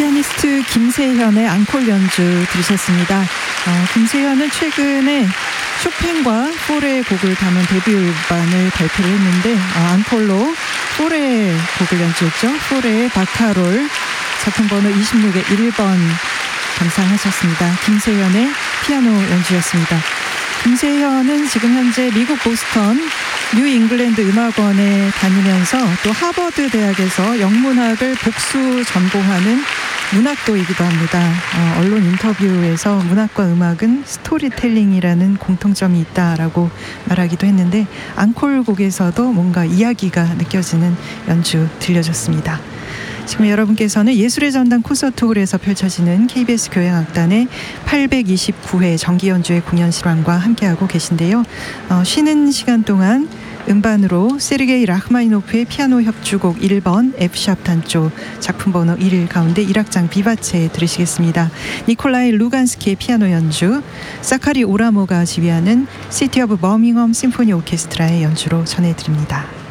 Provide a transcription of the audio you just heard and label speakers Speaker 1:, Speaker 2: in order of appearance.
Speaker 1: 피아니스트 김세현의 앙콜 연주 들으셨습니다. 김세현은 최근에 쇼팽과 포레의 곡을 담은 데뷔 음반을 발표를 했는데 앙콜로 포레의 곡을 연주했죠. 포레의 바카롤 작품 번호 26의 1번 감상하셨습니다. 김세현의 피아노 연주였습니다. 김세현은 지금 현재 미국 보스턴 뉴 잉글랜드 음악원에 다니면서 또 하버드 대학에서 영문학을 복수 전공하는 문학도이기도 합니다. 언론 인터뷰에서 문학과 음악은 스토리텔링이라는 공통점이 있다라고 말하기도 했는데 앙콜 곡에서도 뭔가 이야기가 느껴지는 연주 들려줬습니다. 지금 여러분께서는 예술의 전당 콘서트홀에서 펼쳐지는 KBS 교향악단의 829회 정기연주회 공연 실황과 함께하고 계신데요. 쉬는 시간 동안 음반으로 세르게이 라흐마니노프의 피아노 협주곡 1번 F샵 단조 작품 번호 1 가운데 1악장 비바체 들으시겠습니다. 니콜라이 루간스키의 피아노 연주, 사카리 오라모가 지휘하는 시티 오브 버밍엄 심포니 오케스트라의 연주로 전해드립니다.